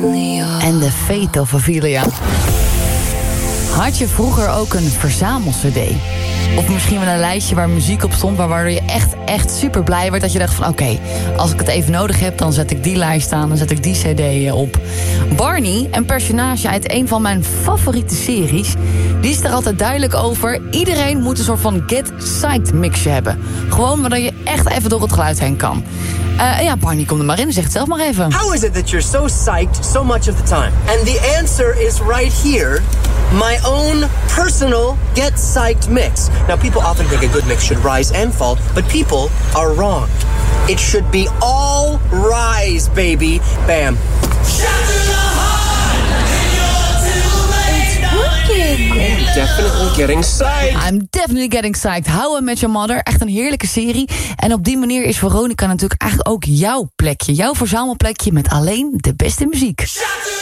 En The Fate of Ophelia. Had je vroeger ook een verzamel-cd? Of misschien wel een lijstje waar muziek op stond, waardoor je echt super blij werd, dat je dacht van oké, als ik het even nodig heb, dan zet ik die lijst aan, dan zet ik die cd op. Barney, een personage uit een van mijn favoriete series, die is er altijd duidelijk over. Iedereen moet een soort van get psyched mixje hebben. Gewoon waardoor je echt even door het geluid heen kan. Ja, Barney, kom er maar in en zeg het zelf maar even. How is it that you're so psyched so much of the time? And the answer is right here. My own personal Get Psyched mix. Now, people often think a good mix should rise and fall, but people are wrong. It should be all rise, baby. Bam. I'm definitely getting psyched. I'm definitely getting psyched. How I Met Your Mother, echt een heerlijke serie. En op die manier is Veronica natuurlijk eigenlijk ook jouw plekje. Jouw verzamelplekje met alleen de beste muziek.